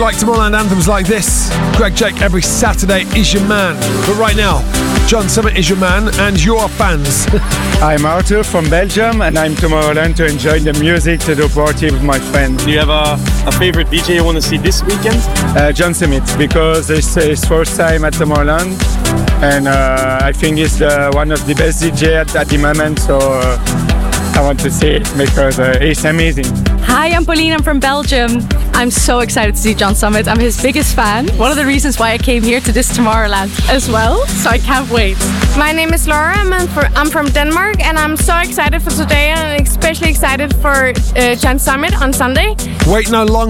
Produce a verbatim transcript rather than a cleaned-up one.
Like Tomorrowland anthems like this, Greg Jake every Saturday is your man. But right now, John Summit is your man and your fans. I'm Arthur from Belgium and I'm Tomorrowland to enjoy the music, to do party with my friends. Do you have a, a favorite D J you want to see this weekend? Uh, John Summit, because it's his first time at Tomorrowland and uh, I think he's uh, one of the best D J at, at the moment, so uh, I want to see it because uh, it's amazing. Hi, I'm Pauline, I'm from Belgium. I'm so excited to see John Summit. I'm his biggest fan. One of the reasons why I came here to this Tomorrowland as well, so I can't wait. My name is Laura, I'm, for, I'm from Denmark and I'm so excited for today and especially excited for uh, John Summit on Sunday. Wait no longer.